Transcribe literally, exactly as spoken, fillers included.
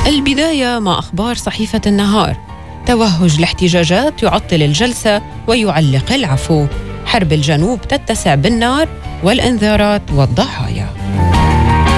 البداية مع أخبار صحيفة النهار. توهج الاحتجاجات يعطل الجلسة ويعلق العفو. حرب الجنوب تتسع بالنار والإنذارات والضحايا.